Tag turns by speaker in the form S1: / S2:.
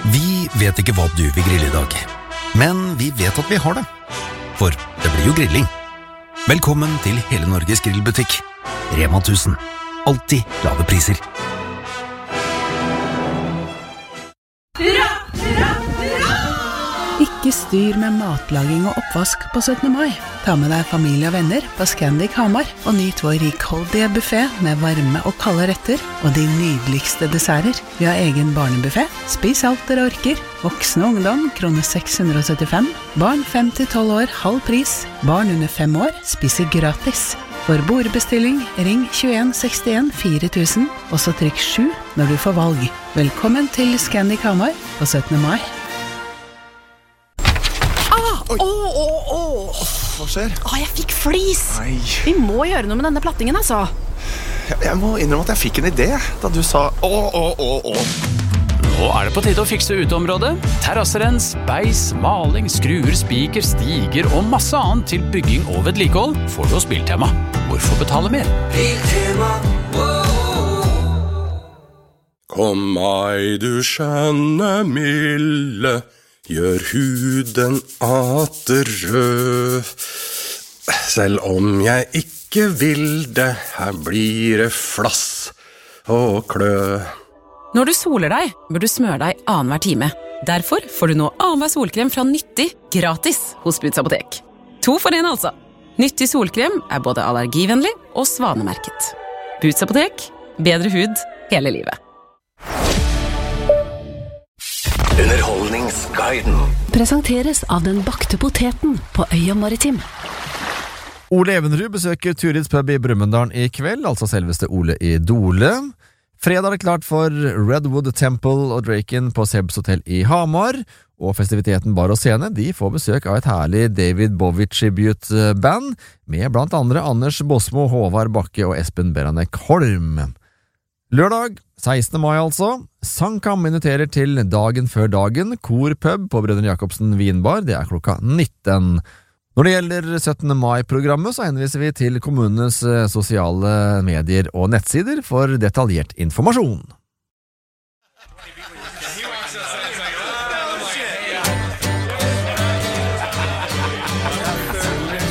S1: Vi vet ikke hva du vil grille i dag, men vi vet at vi har det. For det blir jo grilling. Velkommen til Hele Norges grillbutikk. Rema 1000. Alltid lave priser.
S2: Hurra, hurra, hurra!
S3: Ikke styr med matlaging og oppvask på 17. mai. Ta med deg familie og venner på Scandic Hamar og nyt vår rikholdige buffet med varme og kalde retter og de nydeligste desserter. Vi har egen barnebuffet. Spis alt dere orker. Voksne og ungdom, kroner 675. Barn 5-12 år, halv pris. Barn under 5 år spiser gratis. For bordbestilling, ring 21 61 4000, og så trykk 7 når du får valg. Velkommen til Scandic Hamar på 17. mai.
S4: Hva skjer?
S5: Jeg fikk flis.
S4: Nei.
S5: Vi må gjøre noe med denne plattingen, altså.
S4: Jeg må innrømme at jeg fikk en idé da du sa
S6: Nå er det på tide å fikse uteområdet. Terrasserens, beis, maling, skruer, spiker, stiger og masse annet til bygging og vedlikehold får du hos Biltema. Hvorfor betale mer?
S7: Biltema, Kom meg, du skjønne milde, gjør huden atter rød. Selv om jeg ikke vil det, her blir det flass og klø.
S8: Når du soler deg, bør du smøre deg annenhver time. Derfor får du nå annenhver solkrem fra Nyttig gratis hos Boots Apotek. 2 for 1 altså. Nyttig solkrem er både allergivennlig og svanemerket. Boots Apotek, bedre hud hele livet.
S7: Underholdningsguiden
S9: presenteres av den bakte poteten på Øya Maritim.
S10: Ole Evenrud besøker Turids pub i Brumunddal i kveld, altså selveste Ole i Dole. Fredag er det klart for Redwood Temple og Draken på Sebs Hotel i Hamar, og festiviteten Bar og Scene, de får besøk av et herlig David Bowie tribute-band, med blant andre Anders Bosmo, Håvard Bakke og Espen Beranek Holm. Lørdag, 16. mai altså, Sangkam inviterer til Dagen før dagen, korpub på Brødrene Jacobsen Vinbar, det er klokka 19. Når det gjelder 17. mai-programmet, så henviser vi til kommunenes sosiale medier og nettsider for detaljert informasjon.